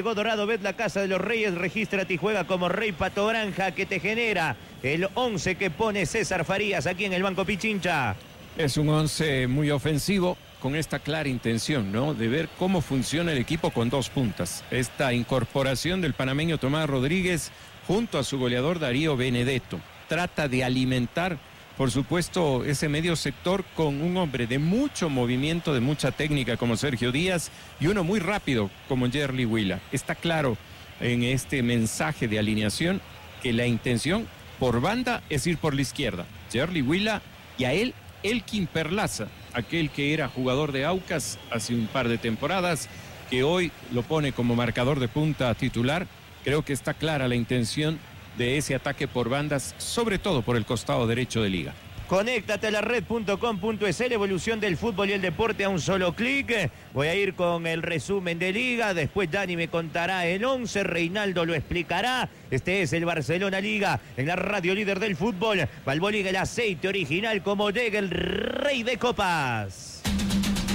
Dorado, Bet, la casa de los reyes, regístrate y juega como Rey Pato Granja, que te genera el 11 que pone César Farías aquí en el Banco Pichincha. Es un 11 muy ofensivo, con esta clara intención, ¿no?, de ver cómo funciona el equipo con dos puntas. Esta incorporación del panameño Tomás Rodríguez junto a su goleador Darío Benedetto. Trata de alimentar, por supuesto, ese medio sector con un hombre de mucho movimiento, de mucha técnica como Sergio Díaz y uno muy rápido como Yerli Huila. Está claro en este mensaje de alineación que la intención por banda es ir por la izquierda. Yerli Huila y a él Elkin Perlaza, aquel que era jugador de Aucas hace un par de temporadas, que hoy lo pone como marcador de punta titular. Creo que está clara la intención de ese ataque por bandas, sobre todo por el costado derecho de Liga. Conéctate a la red.com.es, la evolución del fútbol y el deporte a un solo clic. Voy a ir con el resumen de Liga, después Dani me contará el 11, Reinaldo lo explicará. Este es el Barcelona Liga, en la radio líder del fútbol. Valvoliga, el aceite original, como llega el rey de copas.